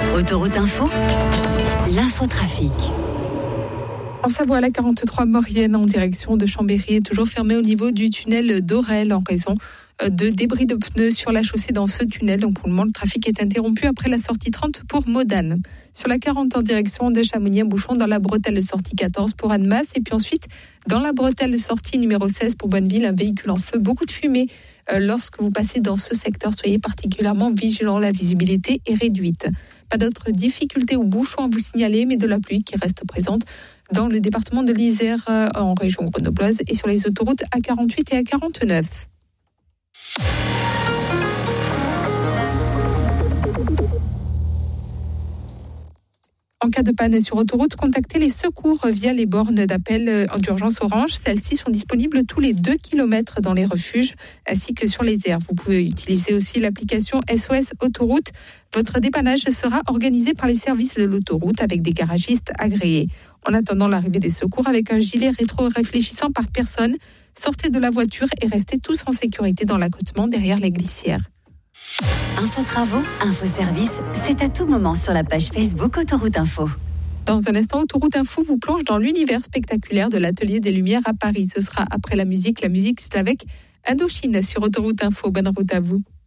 Autoroute Info, l'infotrafic. En Savoie, la 43 Maurienne en direction de Chambéry est toujours fermée au niveau du tunnel d'Orel en raison de débris de pneus sur la chaussée dans ce tunnel. Donc pour le moment, le trafic est interrompu après la sortie 30 pour Modane. Sur la 40 en direction de Chamonix, un bouchon dans la bretelle sortie 14 pour Annemasse. Et puis ensuite, dans la bretelle sortie numéro 16 pour Bonneville, un véhicule en feu, beaucoup de fumée. Lorsque vous passez dans ce secteur, soyez particulièrement vigilants. La visibilité est réduite. Pas d'autres difficultés ou bouchons à vous signaler, mais de la pluie qui reste présente dans le département de l'Isère, en région grenobloise et sur les autoroutes A48 et A49. En cas de panne sur autoroute, contactez les secours via les bornes d'appel d'urgence Orange. Celles-ci sont disponibles tous les 2 km dans les refuges ainsi que sur les aires. Vous pouvez utiliser aussi l'application SOS Autoroute. Votre dépannage sera organisé par les services de l'autoroute avec des garagistes agréés. En attendant l'arrivée des secours, avec un gilet rétro-réfléchissant par personne, sortez de la voiture et restez tous en sécurité dans l'accotement derrière les glissières. Info travaux, info service, c'est à tout moment sur la page Facebook Autoroute Info. Dans un instant, Autoroute Info vous plonge dans l'univers spectaculaire de l'Atelier des Lumières à Paris. Ce sera après la musique. La musique, c'est avec Indochine sur Autoroute Info. Bonne route à vous.